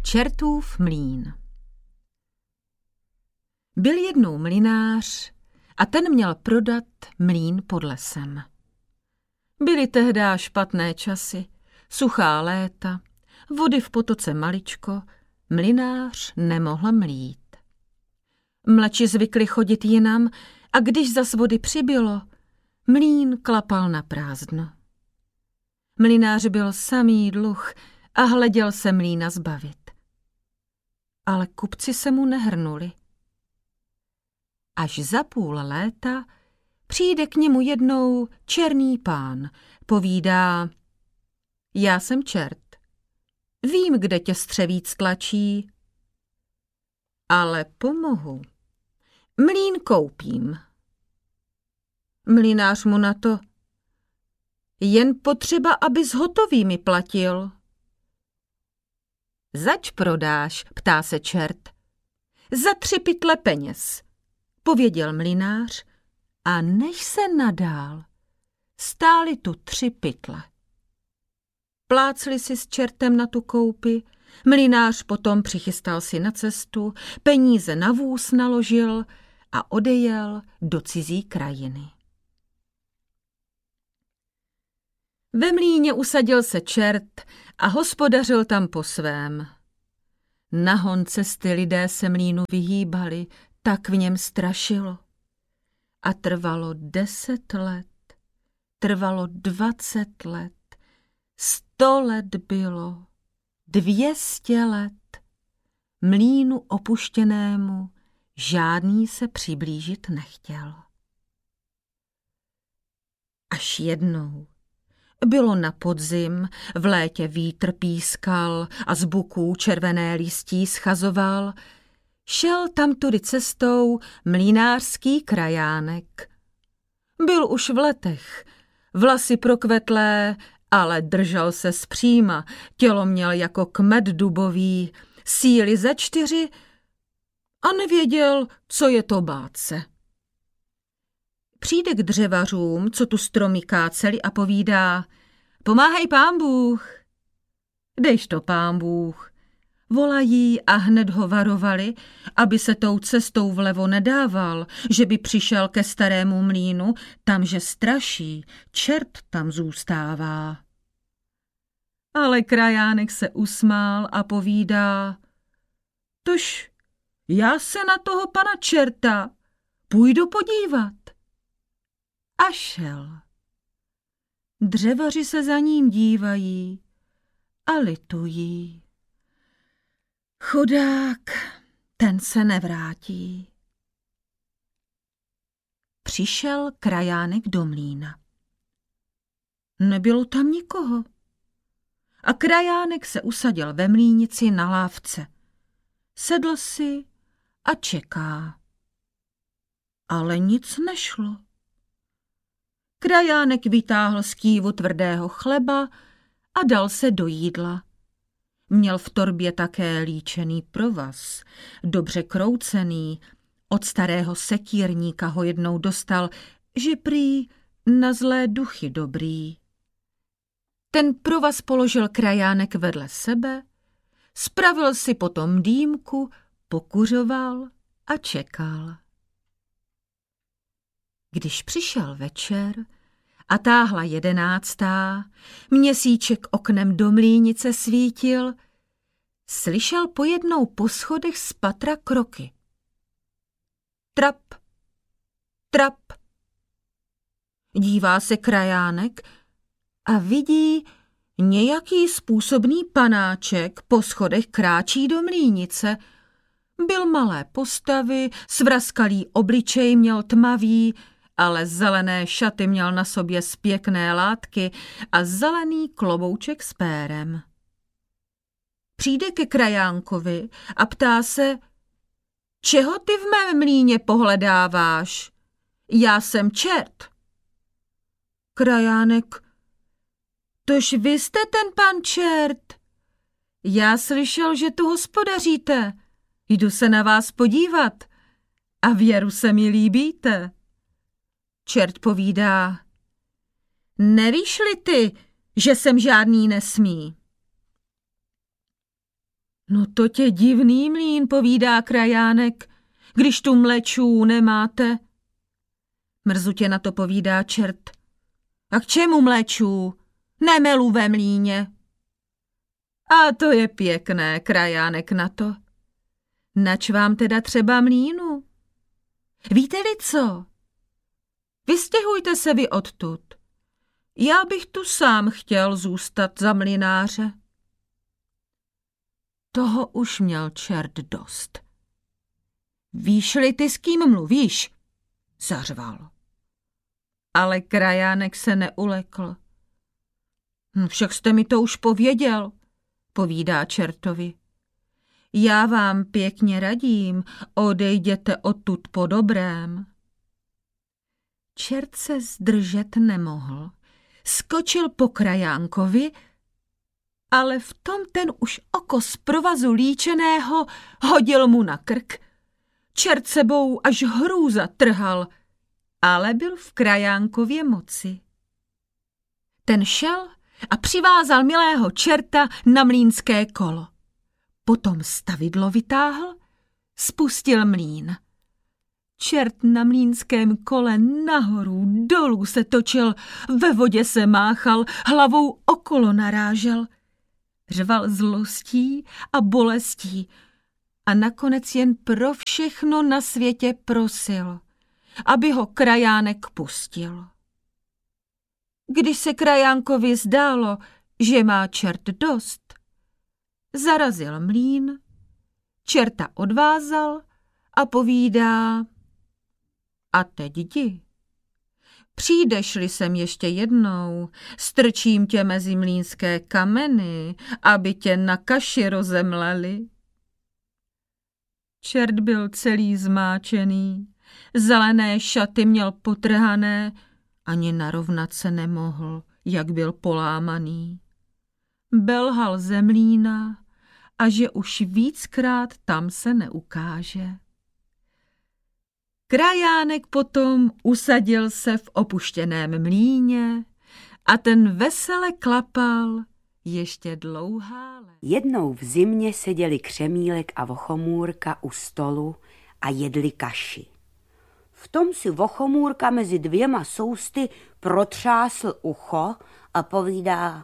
Čertův mlýn. Byl jednou mlynář a ten měl prodat mlýn pod lesem. Byly tehdá špatné časy, suchá léta, vody v potoce maličko, mlynář nemohl mlít. Mladši zvykli chodit jinam a když zas vody přibylo, mlýn klapal na prázdno. Mlynář byl samý dluh a hleděl se mlýna zbavit. Ale kupci se mu nehrnuli. Až za půl léta přijde k němu jednou černý pán, povídá: Já jsem čert, vím, kde tě střevíc tlačí, ale pomohu, mlýn koupím. Mlynář mu na to: Jen potřeba, abys hotovými platil. Zač prodáš, ptá se čert. Za 3 pytle peněz, pověděl mlynář, a než se nadál, stály tu 3 pytle. Plácli si s čertem na tu koupi, mlynář potom přichystal si na cestu, peníze na vůz naložil a odejel do cizí krajiny. Ve mlýně usadil se čert a hospodařil tam po svém. Na hon cesty lidé se mlýnu vyhýbali, tak v něm strašilo. A trvalo 10 let, trvalo 20 let, 100 let bylo, 200 let. Mlýnu opuštěnému žádný se přiblížit nechtěl. Až jednou, bylo na podzim, v létě vítr pískal a z buků červené listí schazoval, šel tamtudy cestou mlynářský krajánek. Byl už v letech, vlasy prokvetlé, ale držel se zpříma, tělo měl jako kmet dubový, síly za 4 a nevěděl, co je to bát se. Přijde k dřevařům, co tu stromy káceli, a povídá: Pomáhej pán Bůh. Dejš to pán Bůh. Volají a hned ho varovali, aby se tou cestou vlevo nedával, že by přišel ke starému mlýnu, tamže straší, čert tam zůstává. Ale krajánek se usmál a povídá: Tož já se na toho pana čerta půjdu podívat. A šel. Dřevaři se za ním dívají a litují. Chudák, ten se nevrátí. Přišel krajánek do mlýna. Nebylo tam nikoho. A krajánek se usadil ve mlýnici na lávce. Sedl si a čeká. Ale nic nešlo. Krajánek vytáhl z kývu tvrdého chleba a dal se do jídla. Měl v torbě také líčený provaz, dobře kroucený. Od starého sekírníka ho jednou dostal, že prý na zlé duchy dobrý. Ten provaz položil krajánek vedle sebe, spravil si potom dýmku, pokuřoval a čekal. Když přišel večer a táhla 11. měsíček oknem do mlýnice svítil, slyšel pojednou po schodech z patra kroky. Trap, trap. Dívá se krajánek a vidí, nějaký způsobný panáček po schodech kráčí do mlýnice. Byl malé postavy, svrazkalý obličej měl tmavý, ale zelené šaty měl na sobě z pěkné látky a zelený klobouček s pérem. Přijde ke krajánkovi a ptá se: Čeho ty v mém mlýně pohledáváš? Já jsem čert. Krajánek: Tož vy jste ten pan čert. Já slyšel, že tu hospodaříte. Jdu se na vás podívat a věru se mi líbíte. Čert povídá: Nevíš-li ty, že jsem žádný nesmí? No to tě divný mlýn, povídá krajánek, když tu mlečů nemáte. Mrzutě na to povídá čert. A k čemu mlečů? Nemelu ve mlýně. A to je pěkné, krajánek na to. Nač vám teda třeba mlýnu? Víte-li co? Vystěhujte se vy odtud. Já bych tu sám chtěl zůstat za mlynáře. Toho už měl čert dost. Víš-li ty, s kým mluvíš? Zařval. Ale krajánek se neulekl. Však jste mi to už pověděl, povídá čertovi. Já vám pěkně radím, odejděte odtud po dobrém. Čert se zdržet nemohl. Skočil po krajánkovi, ale v tom ten už oko z provazu líčeného hodil mu na krk. Čert sebou až hrůza trhal, ale byl v krajánkově moci. Ten šel a přivázal milého čerta na mlýnské kolo. Potom stavidlo vytáhl, spustil mlýn. Čert na mlýnském kole nahoru, dolů se točil, ve vodě se máchal, hlavou okolo narážel. Řval zlostí a bolestí a nakonec jen pro všechno na světě prosil, aby ho krajánek pustil. Když se krajánkovi zdálo, že má čert dost, zarazil mlýn, čerta odvázal a povídá: a teď jdi. Přijdeš-li sem ještě jednou, strčím tě mezi mlýnské kameny, aby tě na kaši rozemleli. Čert byl celý zmáčený, zelené šaty měl potrhané, ani narovnat se nemohl, jak byl polámaný. Belhal ze mlýna a že už víckrát tam se neukáže. Krajánek potom usadil se v opuštěném mlýně a ten vesele klapal ještě dlouhá léta. Jednou v zimě seděli Křemílek a Vochomůrka u stolu a jedli kaši. V tom si Vochomůrka mezi dvěma sousty protřásl ucho a povídá: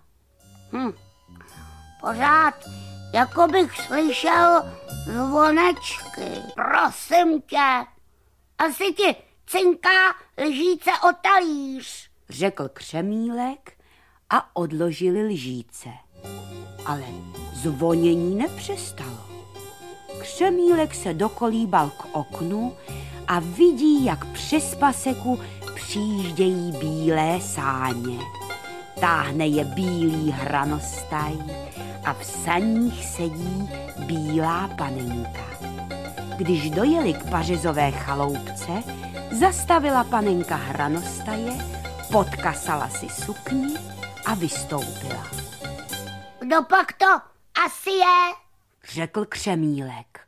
Pořád, jako bych slyšel zvonečky. Prosím tě, asi ti cinká lžíce o talíř, řekl Křemílek a odložili lžíce. Ale zvonění nepřestalo. Křemílek se dokolíbal k oknu a vidí, jak přes paseku přijíždějí bílé sáně. Táhne je bílý hranostaj a v saních sedí bílá panenka. Když dojeli k pařezové chaloupce, zastavila panenka hranostaje, podkasala si sukni a vystoupila. Kdo pak to asi je? Řekl Křemílek.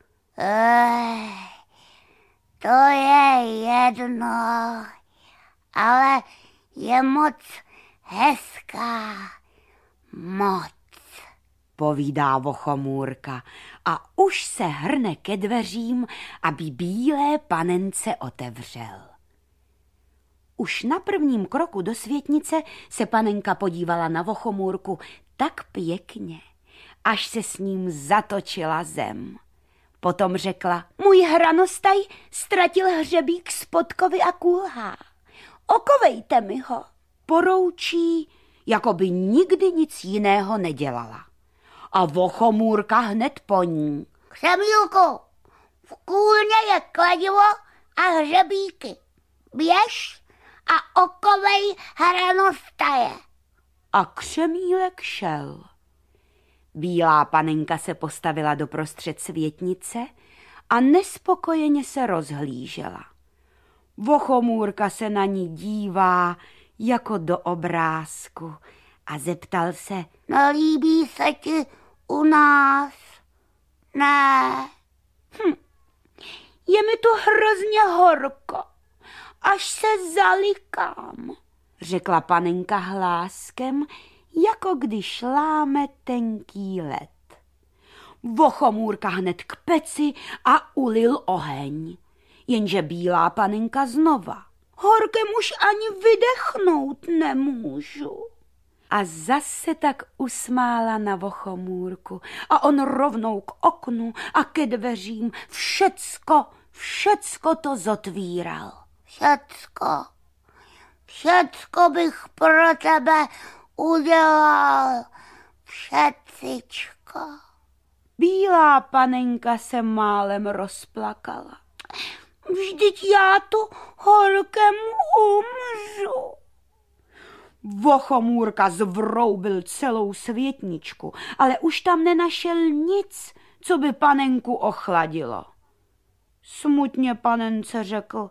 To je jedno, ale je moc hezká, moc, povídá Vochomůrka a už se hrne ke dveřím, aby bílé panence otevřel. Už na prvním kroku do světnice se panenka podívala na Vochomůrku tak pěkně, až se s ním zatočila zem. Potom řekla: můj hranostaj ztratil hřebík z podkovy a kulhá. Okovejte mi ho. Poroučí, jako by nikdy nic jiného nedělala. A Vochomůrka hned po ní: Křemílku, v kůlně je kladivo a hřebíky. Běž a okovej hranostaje. A Křemílek šel. Bílá panenka se postavila doprostřed světnice a nespokojeně se rozhlížela. Vochomůrka se na ní dívá jako do obrázku a zeptal se: nelíbí se ti u nás? Ne. Je mi tu hrozně horko, až se zalikám, řekla panenka hláskem, jako když láme tenký led. Vochomůrka hned k peci a ulil oheň. Jenže Bílá panenka znova. Horkem už ani vydechnout nemůžu. A zase tak usmála na Vochomůrku a on rovnou k oknu a ke dveřím všecko to zotvíral. Všecko bych pro tebe udělal, všecičko. Bílá panenka se málem rozplakala. Vždyť já tu horkem umřu. Vochomůrka zvroubil celou světničku, ale už tam nenašel nic, co by panenku ochladilo. Smutně panence řekl: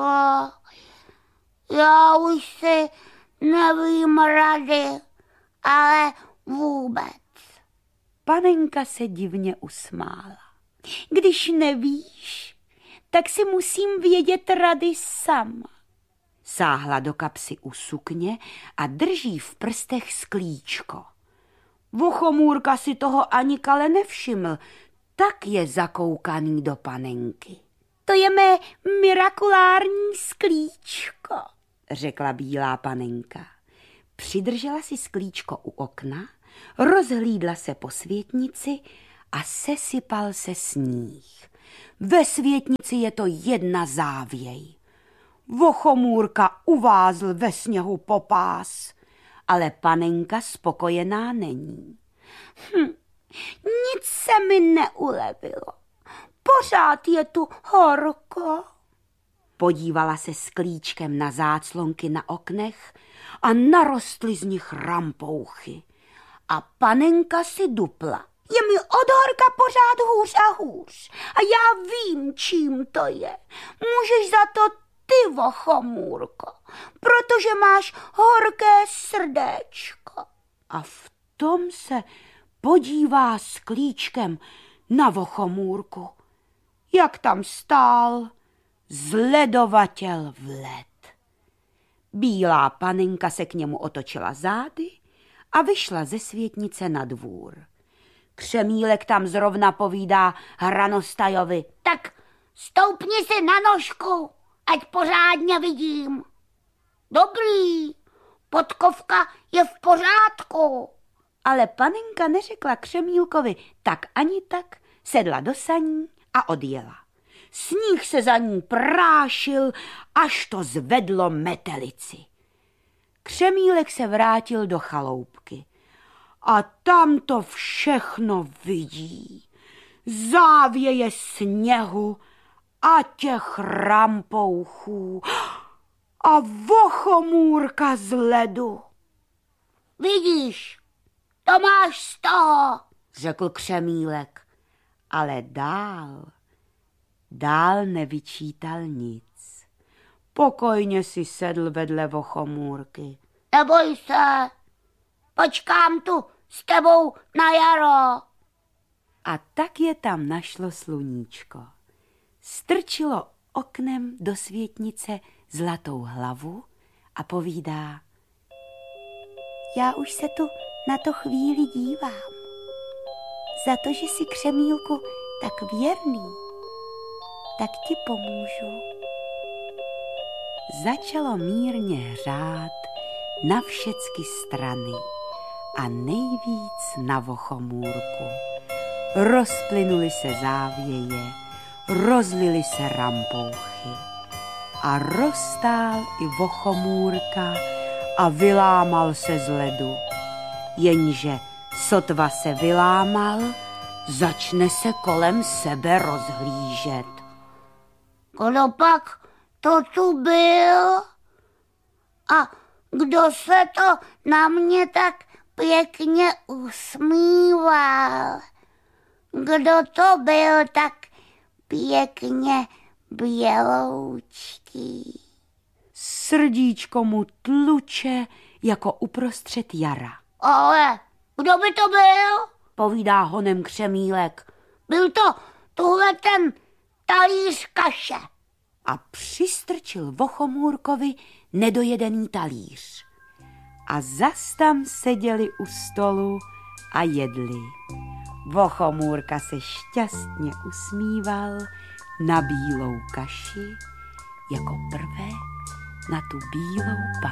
Já už si nevím rady, ale vůbec. Panenka se divně usmála. Když nevíš, tak si musím vědět rady sama. Sáhla do kapsy u sukně a drží v prstech sklíčko. Vochomůrka si toho ani kale nevšiml, tak je zakoukaný do panenky. To je mé mirakulární sklíčko, řekla Bílá panenka. Přidržela si sklíčko u okna, rozhlídla se po světnici a sesypal se sníh. Ve světnici je to jedna závěj. Vochomůrka uvázl ve sněhu po pás, ale panenka spokojená není. Nic se mi neulevilo. Pořád je tu horko. Podívala se sklíčkem na záclonky na oknech a narostly z nich rampouchy. A panenka si dupla. Je mi od horka pořád hůř a hůř. A já vím, čím to je. Můžeš za to ty, Vochomůrko, protože máš horké srdéčko. A v tom se podívá sklíčkem na Vochomůrku, jak tam stál zledovatěl v led. Bílá panenka se k němu otočila zády a vyšla ze světnice na dvůr. Křemílek tam zrovna povídá hranostajovi: Tak stoupni si na nožku, ať pořádně vidím. Dobrý, podkovka je v pořádku. Ale panenka neřekla Křemílkovi tak ani tak, sedla do saní a odjela. Sníh se za ní prášil, až to zvedlo metelici. Křemílek se vrátil do chaloupky a tam to všechno vidí. Závěje sněhu a těch rampouchů a Vochomůrka z ledu. Vidíš, to máš z toho, řekl Křemílek, ale dál nevyčítal nic. Pokojně si sedl vedle Vochomůrky. Neboj se, počkám tu s tebou na jaro. A tak je tam našlo sluníčko. Strčilo oknem do světnice zlatou hlavu a povídá: Já už se tu na to chvíli dívám. Za to, že jsi, Křemílku, tak věrný, tak ti pomůžu. Začalo mírně hřát na všecky strany a nejvíc na Vochomůrku. Rozplynuly se závěje, rozlily se rampouchy a roztál i Vochomůrka a vylámal se z ledu. Jenže sotva se vylámal, začne se kolem sebe rozhlížet. Kdo pak to tu byl? A kdo se to na mě tak pěkně usmíval? Kdo to byl tak pěkně běloučký? Srdíčko mu tluče jako uprostřed jara. Ale kdo by to byl? Povídá honem Křemílek. Byl to tuhle ten talíř kaše. A přistrčil Vochomůrkovi nedojedený talíř. A zas tam seděli u stolu a jedli. Vochomůrka se šťastně usmíval na bílou kaši, jako prvé na tu bílou